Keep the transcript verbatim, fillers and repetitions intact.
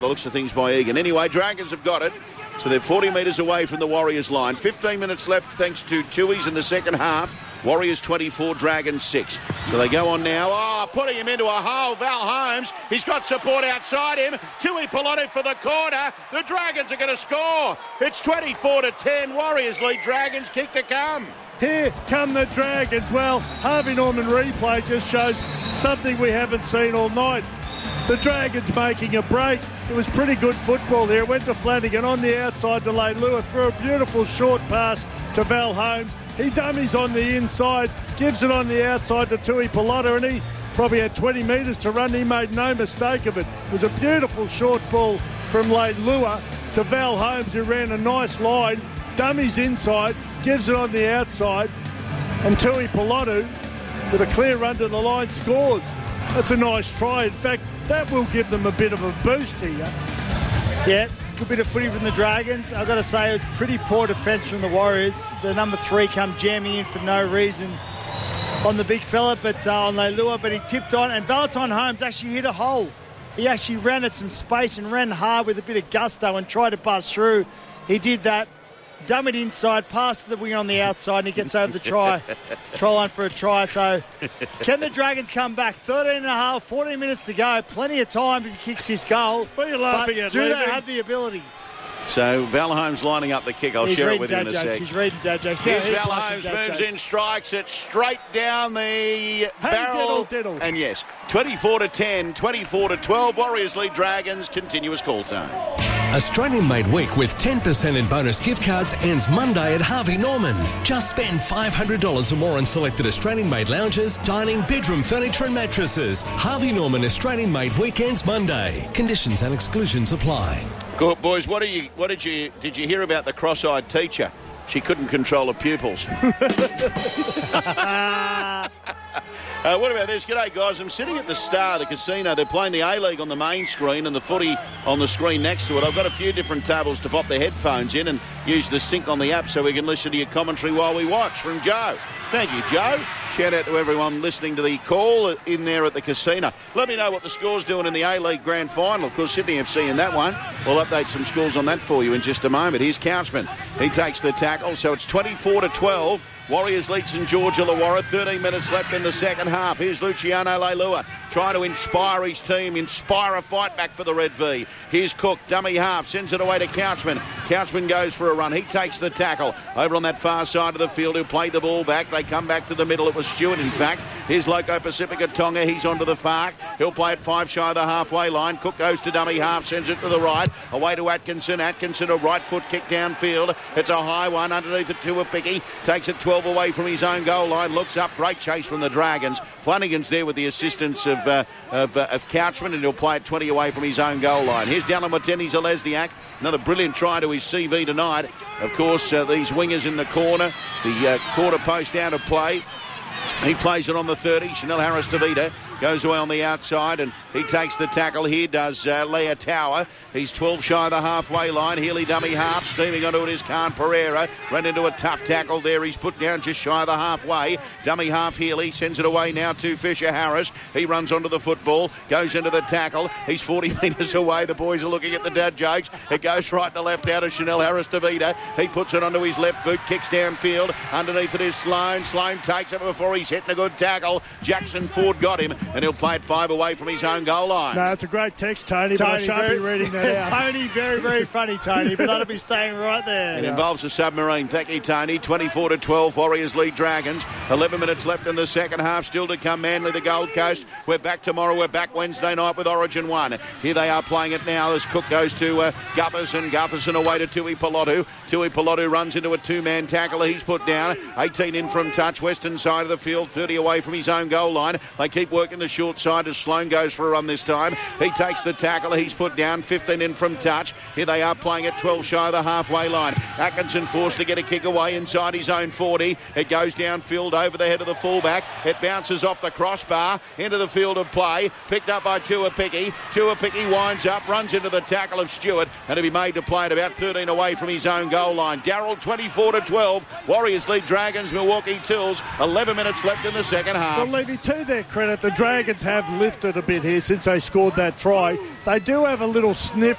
the looks of things by Egan. Anyway, Dragons have got it. So they're forty metres away from the Warriors line. fifteen minutes left thanks to Tui's in the second half. Warriors twenty-four, Dragons six. So they go on now. Oh, putting him into a hole. Val Holmes. He's got support outside him. Tui Pilotti for the corner. The Dragons are going to score. It's twenty-four to ten. Warriors lead. Dragons kick to come. Here come the Dragons. Well, Harvey Norman replay just shows something we haven't seen all night. The Dragons making a break. It was pretty good football there. It went to Flanagan on the outside to Leilua. Threw a beautiful short pass to Val Holmes. He dummies on the inside, gives it on the outside to Tui Pilotti, and he probably had twenty metres to run. He made no mistake of it. It was a beautiful short ball from Leilua to Val Holmes, who ran a nice line, dummies inside, gives it on the outside, and Tui Pilotti, with a clear run to the line, scores. That's a nice try. In fact, that will give them a bit of a boost here. Yeah, good bit of footy from the Dragons. I've got to say, it's pretty poor defence from the Warriors. The number three come jamming in for no reason on the big fella, but uh, on Leilua, but he tipped on, and Valentine Holmes actually hit a hole. He actually ran at some space and ran hard with a bit of gusto and tried to bust through. He did that. Dumb it inside, pass to the winger on the outside, and he gets over the try. Try line for a try. So can the Dragons come back? thirteen and a half, fourteen minutes to go. Plenty of time if he kicks his goal. What are you laughing but at, do Levy? they have the ability? So Val Holmes lining up the kick. I'll He's share it with you in a jokes. sec. He's reading dad jokes. Here's Yeah, Val he's Holmes, dad moves jokes. in, strikes it straight down the barrel. diddle, diddle. And yes, twenty-four to ten, twenty-four to twelve. Warriors lead Dragons. Continuous call time. Australian Made Week with ten percent in bonus gift cards ends Monday at Harvey Norman. Just spend five hundred dollars or more on selected Australian Made lounges, dining, bedroom furniture and mattresses. Harvey Norman Australian Made Weekends Monday. Conditions and exclusions apply. Good, boys, what, are you, what did you did you hear about the cross-eyed teacher? She couldn't control her pupils. Uh, what about this? G'day, guys. I'm sitting at the Star, the casino. They're playing the A-League on the main screen and the footy on the screen next to it. I've got a few different tables to pop the headphones in and use the sync on the app so we can listen to your commentary while we watch. From Joe. Thank you, Joe. Shout out to everyone listening to the call in there at the casino. Let me know what the score's doing in the A-League Grand Final. Of course, Sydney F C in that one. We'll update some scores on that for you in just a moment. Here's Couchman. He takes the tackle, so it's twenty-four to twelve. Warriors lead St George Illawarra. thirteen minutes left in the second half. Here's Luciano Leilua trying to inspire his team, inspire a fight back for the Red V. Here's Cook, dummy half, sends it away to Couchman. Couchman goes for a run. He takes the tackle. Over on that far side of the field, he'll play the ball back. They come back to the middle. It was Stewart, in fact. Here's Loco Pacifica Tonga. He's onto the park. He'll play it five shy of the halfway line. Cook goes to dummy half, sends it to the right. Away to Atkinson. Atkinson, a right foot kick downfield. It's a high one underneath it to a Picky. Takes it twelve away from his own goal line. Looks up. Great chase from the Dragons. Flanagan's there with the assistance of uh, of, uh, of Couchman, and he'll play it twenty away from his own goal line. Here's Dallin Wateni Zalesniak. Another brilliant try to his C V tonight. Of course, uh, these wingers in the corner. The uh, quarter post out of play. He plays it on the thirty. Chanel Harris-Tavita goes away on the outside, and he takes the tackle here, does uh, Leah Tower. He's twelve shy of the halfway line. Healy dummy half, steaming onto it is Khan Pereira. Ran into a tough tackle there. He's put down just shy of the halfway. Dummy half Healy sends it away now to Fisher Harris. He runs onto the football, goes into the tackle. He's forty metres away. The boys are looking at the dad jokes. It goes right to left out of Chanel Harris-Tavita. He puts it onto his left boot, kicks downfield. Underneath it is Sloan. Sloan takes it before he's hitting a good tackle. Jackson Ford got him, and he'll play it five away from his own goal line. No, it's a great text, Tony, Tony, but I shan't very, be reading that out. Tony, very, very funny, Tony, but that'll be staying right there. It involves a submarine. Thank you, Tony. twenty-four to twelve, Warriors lead Dragons. eleven minutes left in the second half. Still to come, Manly, the Gold Coast. We're back tomorrow. We're back Wednesday night with Origin one. Here they are playing it now as Cook goes to uh, Gutherson. Gutherson away to Tui Pilotti. Tui Pilotti runs into a two-man tackle. He's put down. eighteen in from touch. Western side of the field. thirty away from his own goal line. They keep working the short side as Sloan goes for a run this time. He takes the tackle. He's put down. fifteen in from touch. Here they are playing at twelve shy of the halfway line. Atkinson forced to get a kick away inside his own forty. It goes downfield over the head of the fullback. It bounces off the crossbar into the field of play. Picked up by Tuapiki. Tuapiki winds up, runs into the tackle of Stewart, and to be made to play at about thirteen away from his own goal line. Darrell twenty-four to twelve. Warriors lead Dragons. Milwaukee Tills. eleven minutes left in the second half. Well, Levy, to their credit, the Dragons have lifted a bit here since they scored that try. They do have a little sniff